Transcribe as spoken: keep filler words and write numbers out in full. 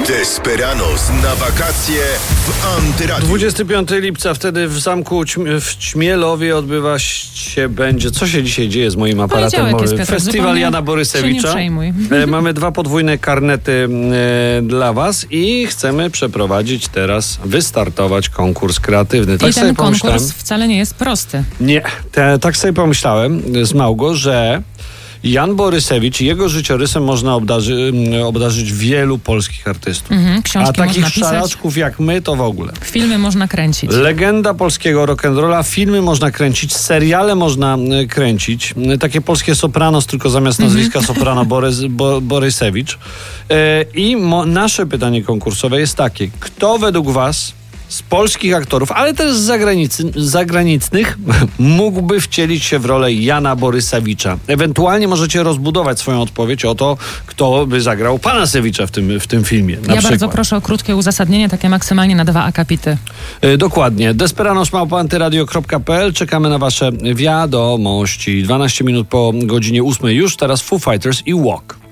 Desperados na wakacje w Antyradiu. dwudziestego piątego lipca, wtedy w zamku Ćm- w Ćmielowie odbywa się będzie. Co się dzisiaj dzieje z moim aparatem? Jest, Piotr, Festiwal Jana Borysewicza. Się nie przejmuj. Mamy dwa podwójne karnety e, dla was i chcemy przeprowadzić teraz, wystartować konkurs kreatywny. Tak I sobie ten pomyślałem. konkurs wcale nie jest prosty. Nie, te, tak sobie pomyślałem z Małgo, że Jan Borysewicz i jego życiorysem można obdarzy, obdarzyć wielu polskich artystów. Mhm, A książki takich można pisać, szalaczków jak my to w ogóle. filmy można kręcić. Legenda polskiego rock'n'rolla, filmy można kręcić, seriale można y, kręcić. Y, takie polskie Sopranos, tylko zamiast nazwiska Soprano Borys, Bo, Borysewicz. Y, I mo, nasze pytanie konkursowe jest takie. Kto według was z polskich aktorów, ale też z zagranicy, zagranicznych mógłby wcielić się w rolę Jana Borysewicza? Ewentualnie możecie rozbudować swoją odpowiedź o to, kto by zagrał pana Sewicza w tym, w tym filmie. Na ja przykład. bardzo proszę o krótkie uzasadnienie, takie maksymalnie na dwa akapity. Yy, dokładnie. desperados małpa antyradio kropka p l. Czekamy na wasze wiadomości. dwanaście minut po godzinie ósmej już. Teraz Foo Fighters i Walk.